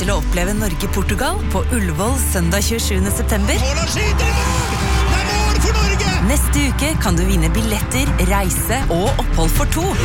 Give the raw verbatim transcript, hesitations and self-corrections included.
til å oppleve Norge-Portugal på Ullevål søndag tjuesjuende september. Haaland skyter i mål! Det er mål for Norge! Neste uke kan du vinne billetter, reise og opphold for to